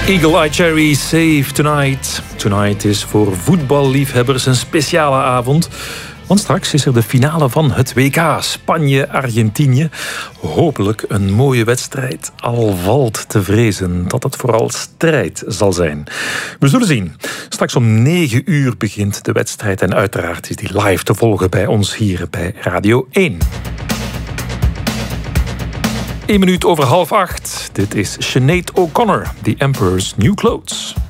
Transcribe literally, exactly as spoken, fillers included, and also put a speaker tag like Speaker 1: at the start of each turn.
Speaker 1: Eagle Eye Cherry, Save Tonight. Tonight is voor voetballiefhebbers een speciale avond. Want straks is er de finale van het W K. Spanje-Argentinië. Hopelijk een mooie wedstrijd. Al valt te vrezen dat het vooral strijd zal zijn. We zullen zien. Straks om negen uur begint de wedstrijd. En uiteraard is die live te volgen bij ons hier bij Radio één. Eén minuut over half acht. Dit is Sinead O'Connor, The Emperor's New Clothes.